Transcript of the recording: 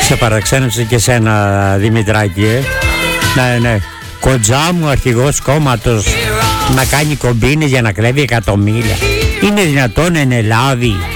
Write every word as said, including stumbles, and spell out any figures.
Σε παραξένεψε και σένα, Δημητράκη, ε. Ναι, ναι. Κοντζά μου, αρχηγός κόμματος, να κάνει κομπίνες για να κλέβει εκατομμύρια. Είναι δυνατόν εν Ελλάδη?